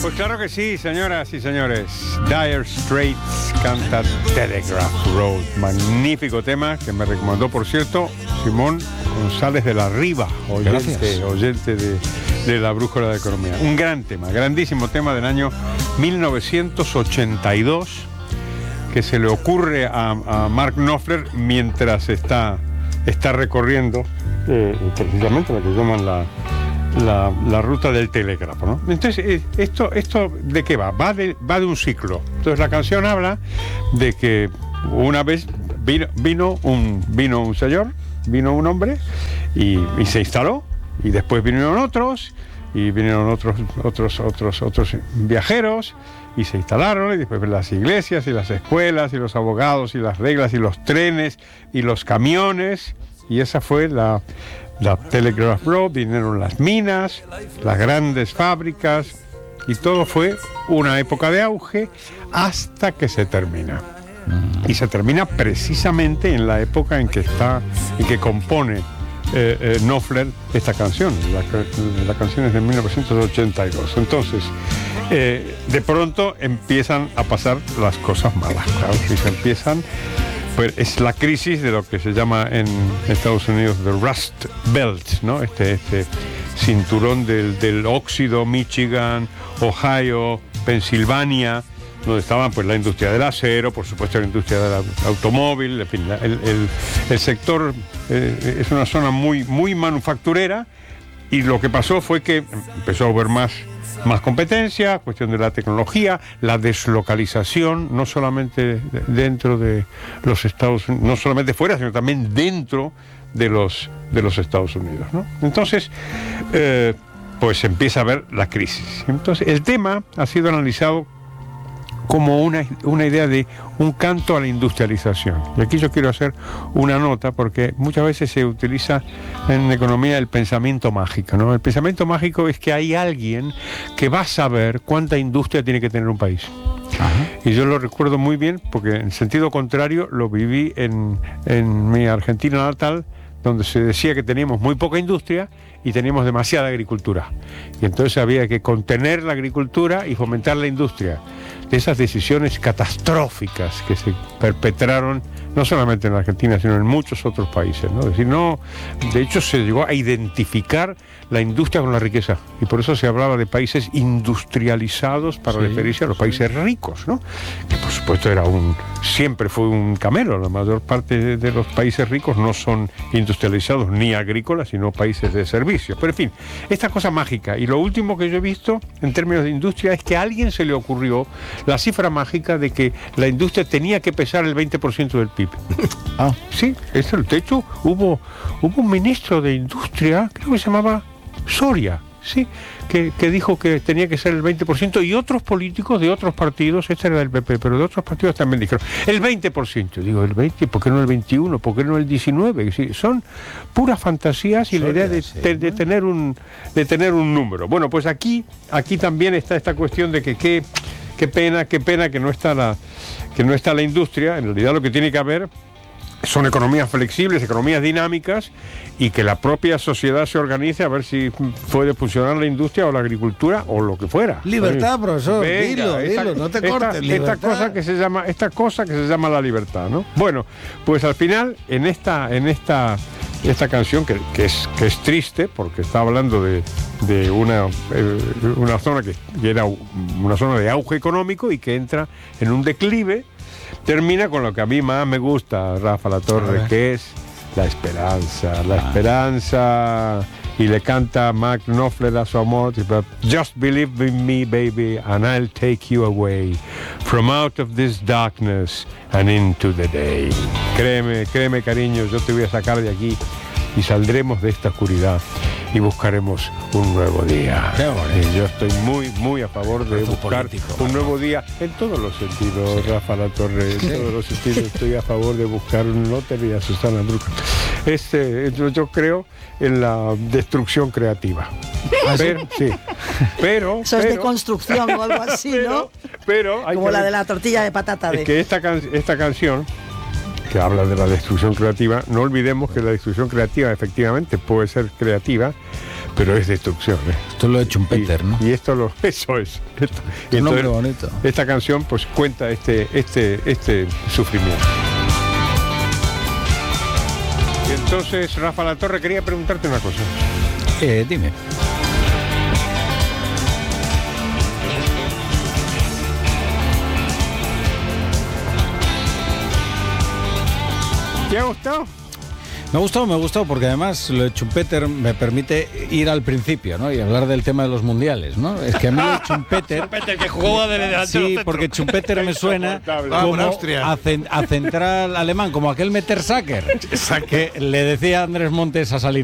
Pues claro que sí, señoras y señores. Dire Straits canta Telegraph Road. Magnífico tema que me recomendó, por cierto, Simón González de la Riva, oyente de La Brújula de Economía. Un gran tema, grandísimo tema del año 1982 que se le ocurre a Mark Knopfler mientras está recorriendo precisamente lo que llaman la ruta del telégrafo, ¿no? Entonces, ¿esto de qué va? Va de un ciclo. Entonces la canción habla de que una vez vino un señor, vino un hombre y se instaló, y después vinieron otros, y vinieron otros viajeros, y se instalaron, y después las iglesias y las escuelas y los abogados y las reglas y los trenes y los camiones, y esa fue la Telegraph Road. Vinieron las minas, las grandes fábricas, y todo fue una época de auge hasta que se termina. Y se termina precisamente en la época en que compone Knopfler esta canción. La canción es de 1982. Entonces, de pronto empiezan a pasar las cosas malas, claro, y se empiezan. Pues es la crisis de lo que se llama en Estados Unidos the Rust Belt, ¿no? Este cinturón del óxido, Michigan, Ohio, Pensilvania, donde estaban pues la industria del acero, por supuesto la industria del automóvil, en fin, el sector es una zona muy, muy manufacturera, y lo que pasó fue que empezó a haber más competencia, cuestión de la tecnología, la deslocalización, no solamente dentro de los Estados Unidos, no solamente fuera, sino también dentro de los Estados Unidos, ¿no? Entonces, pues empieza a haber la crisis. Entonces, el tema ha sido analizado como una idea de un canto a la industrialización. Y aquí yo quiero hacer una nota, porque muchas veces se utiliza en economía el pensamiento mágico, ¿no? El pensamiento mágico es que hay alguien que va a saber cuánta industria tiene que tener un país. Ajá. Y yo lo recuerdo muy bien, porque en sentido contrario lo viví en mi Argentina natal, donde se decía que teníamos muy poca industria y teníamos demasiada agricultura. Y entonces había que contener la agricultura y fomentar la industria. De esas decisiones catastróficas que se perpetraron no solamente en Argentina, sino en muchos otros países, ¿no? Es decir, de hecho se llegó a identificar la industria con la riqueza, y por eso se hablaba de países industrializados para referirse a los países ricos, ¿no? Que por supuesto siempre fue un camelo. La mayor parte de los países ricos no son industrializados ni agrícolas, sino países de servicios. Pero en fin, esta cosa mágica. Y lo último que yo he visto en términos de industria es que a alguien se le ocurrió la cifra mágica de que la industria tenía que pesar el 20% del PIB. Ah, sí, de hecho hubo un ministro de Industria, creo que se llamaba Soria, sí, que dijo que tenía que ser el 20%, y otros políticos de otros partidos, este era del PP, pero de otros partidos también dijeron el 20%. Digo, el 20%, ¿por qué no el 21%? ¿Por qué no el 19%? Sí, son puras fantasías, y Soria, la idea de tener un número. Bueno, pues aquí también está esta cuestión de que qué pena que no está la industria. En realidad lo que tiene que haber son economías flexibles, economías dinámicas, y que la propia sociedad se organice a ver si puede funcionar la industria o la agricultura o lo que fuera. Libertad, profesor, dilo, no te cortes. Esta cosa que se llama la libertad, ¿no? Bueno, pues al final en esta canción que es triste, porque está hablando de una zona que era una zona de auge económico y que entra en un declive, termina con lo que a mí más me gusta, Rafa La Torre, que es la esperanza, y le canta Mark Knopfler a su amor, just believe in me, baby, and I'll take you away from out of this darkness and into the day. Créeme, cariño, yo te voy a sacar de aquí y saldremos de esta oscuridad y buscaremos un nuevo día. Yo estoy muy, muy a favor de buscar un nuevo día en todos los sentidos, Rafa La Torre, en todos los sentidos estoy a favor de buscar un hotel y a Susana Bruca. Yo creo en la destrucción creativa. Pero eso es de construcción o algo así, ¿no? Pero como la de la tortilla de patata. Es que esta canción, que habla de la destrucción creativa, no olvidemos que la destrucción creativa efectivamente puede ser creativa, pero es destrucción. Esto lo ha hecho un Peter, ¿no? Y eso es. Y un nombre bonito. Esta canción pues cuenta este sufrimiento. Y entonces, Rafa Latorre, quería preguntarte una cosa. Dime. ¿Te ha gustado? Me ha gustado porque además lo de Schumpeter me permite ir al principio, ¿no? Y hablar del tema de los mundiales, ¿no? Es que a mí lo de Schumpeter... Schumpeter que jugaba de delantero. Sí, porque Schumpeter me suena como a central alemán, como aquel Mertesacker, que le decía Andrés Montes a Salinas.